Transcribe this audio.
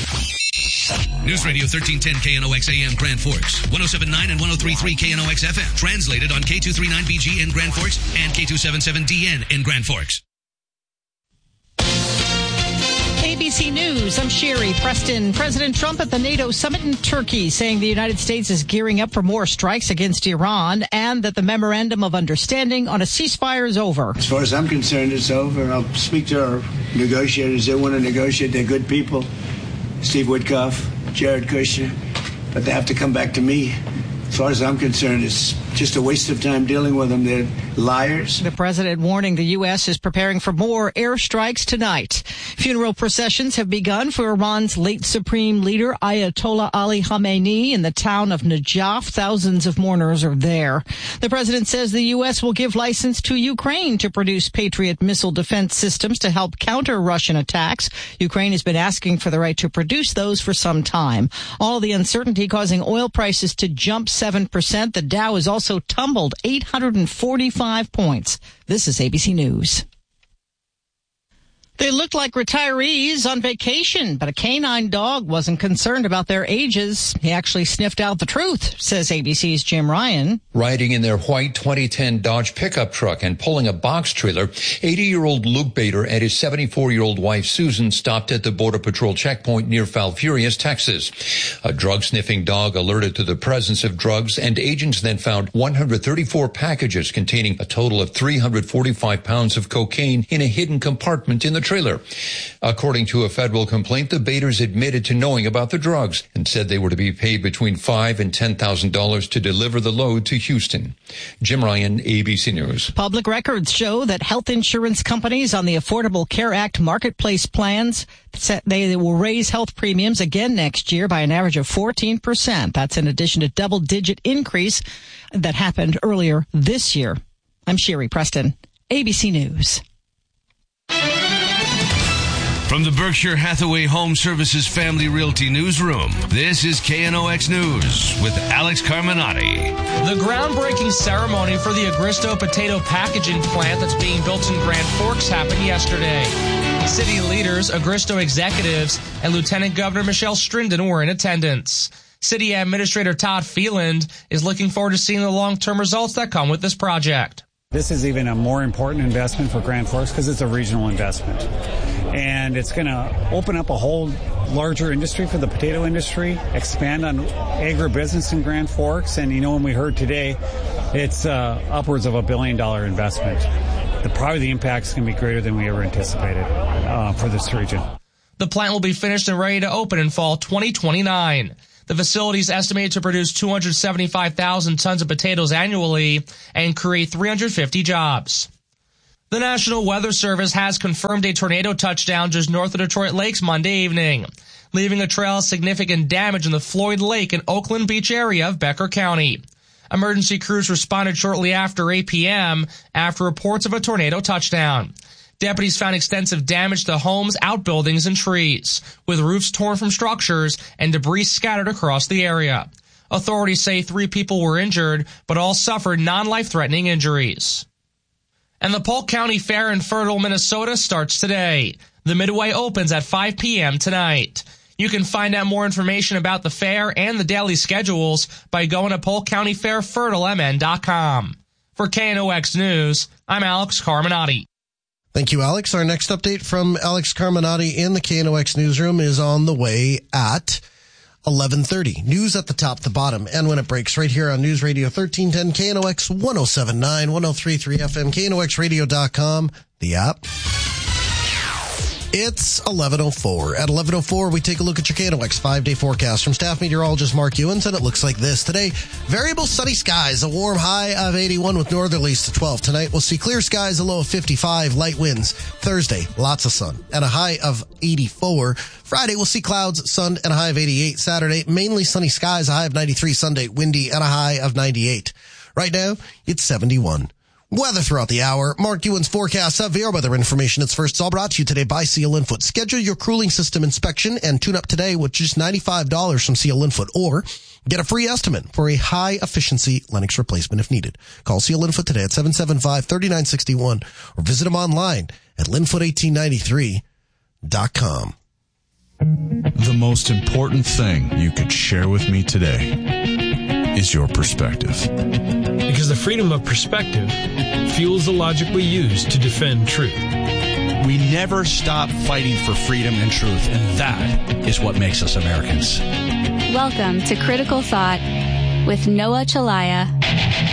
News Radio 1310 KNOX AM Grand Forks, 107.9 and 103.3 KNOX FM. Translated on K239BG in Grand Forks and K277DN in Grand Forks. ABC News, I'm Sherry Preston. President Trump at the NATO summit in Turkey saying the United States is gearing up for more strikes against Iran and that the memorandum of understanding on a ceasefire is over. As far as I'm concerned, it's over. I'll speak to our negotiators. They want to negotiate. They're good people. Steve Witkoff, Jared Kushner. But they have to come back to me. As far as I'm concerned, it's just a waste of time dealing with them. They're liars. The president warning the U.S. is preparing for more airstrikes tonight. Funeral processions have begun for Iran's late supreme leader, Ayatollah Ali Khamenei, in the town of Najaf. Thousands of mourners are there. The president says the U.S. will give license to Ukraine to produce Patriot missile defense systems to help counter Russian attacks. Ukraine has been asking for the right to produce those for some time. All the uncertainty causing oil prices to jump 7%. The Dow has also tumbled 845 points. This is ABC News. They looked like retirees on vacation, but a canine dog wasn't concerned about their ages. He actually sniffed out the truth, says ABC's Jim Ryan. Riding in their white 2010 Dodge pickup truck and pulling a box trailer, 80-year-old Luke Bader and his 74-year-old wife Susan stopped at the Border Patrol checkpoint near Falfurrias, Texas. A drug-sniffing dog alerted to the presence of drugs, and agents then found 134 packages containing a total of 345 pounds of cocaine in a hidden compartment in the trailer. According to a federal complaint, the Baders admitted to knowing about the drugs and said they were to be paid between $5,000 and $10,000 to deliver the load to Houston. Jim Ryan, ABC News. Public records show that health insurance companies on the Affordable Care Act marketplace plans they will raise health premiums again next year by an average of 14%. That's in addition to double-digit increase that happened earlier this year. I'm Sherry Preston, ABC News. From the Berkshire Hathaway Home Services Family Realty Newsroom, this is KNOX News with Alex Carminati. The groundbreaking ceremony for the Agristo potato packaging plant that's being built in Grand Forks happened yesterday. City leaders, Agristo executives, and Lieutenant Governor Michelle Strinden were in attendance. City Administrator Todd Phelan is looking forward to seeing the long-term results that come with this project. This is even a more important investment for Grand Forks because it's a regional investment. And it's going to open up a whole larger industry for the potato industry, expand on agribusiness in Grand Forks. And, when we heard today, it's upwards of $1 billion investment. Probably the impact is going to be greater than we ever anticipated for this region. The plant will be finished and ready to open in fall 2029. The facility is estimated to produce 275,000 tons of potatoes annually and create 350 jobs. The National Weather Service has confirmed a tornado touchdown just north of Detroit Lakes Monday evening, leaving a trail of significant damage in the Floyd Lake and Oakland Beach area of Becker County. Emergency crews responded shortly after 8 p.m. after reports of a tornado touchdown. Deputies found extensive damage to homes, outbuildings, and trees, with roofs torn from structures and debris scattered across the area. Authorities say 3 people were injured, but all suffered non-life-threatening injuries. And the Polk County Fair in Fertile, Minnesota starts today. The Midway opens at 5 p.m. tonight. You can find out more information about the fair and the daily schedules by going to polkcountyfairfertilemn.com. For KNOX News, I'm Alex Carminati. Thank you, Alex. Our next update from Alex Carminati in the KNOX newsroom is on the way at 11:30. News at the top, the bottom, and when it breaks right here on News Radio 1310, KNOX 107.9, 103.3 FM, KNOXradio.com, the app. It's 11:04. At 11:04, we take a look at your KNOX 5-day forecast from staff meteorologist Mark Ewens, and it looks like this. Today, variable sunny skies, a warm high of 81 with northerlies to 12. Tonight, we'll see clear skies, a low of 55, light winds. Thursday, lots of sun, and a high of 84. Friday, we'll see clouds, sun, and a high of 88. Saturday, mainly sunny skies, a high of 93. Sunday, windy, and a high of 98. Right now, it's 71. Weather throughout the hour. Mark Ewens forecast severe weather information. It's first all brought to you today by Seal Infoot. Schedule your cooling system inspection and tune up today with just $95 from Seal Infoot, or get a free estimate for a high efficiency Lennox replacement if needed. Call Seal Infoot today at 775-3961 or visit them online at linfoot1893.com. The most important thing you could share with me today is your perspective. Because the freedom of perspective fuels the logic we use to defend truth. We never stop fighting for freedom and truth, and that is what makes us Americans. Welcome to Critical Thought with Noah Chelliah.